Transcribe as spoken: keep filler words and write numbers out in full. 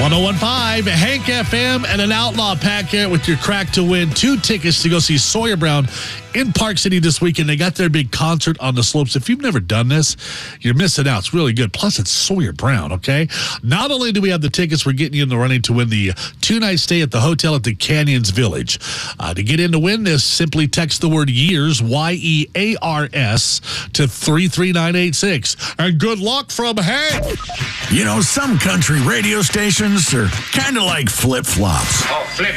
one oh one point five, Hank F M, and an Outlaw Pack here with your crack to win two tickets to go see Sawyer Brown in Park City this weekend. They got their big concert on the slopes. If you've never done this, you're missing out. It's really good. Plus, it's Sawyer Brown, okay? Not only do we have the tickets, we're getting you in the running to win the two-night stay at the hotel at the Canyons Village. Uh, to get in to win this, simply text the word YEARS, Y E A R S, to three three nine eight six. And good luck from Hank. You know, some country radio stations are kind of like flip-flops. Oh, flip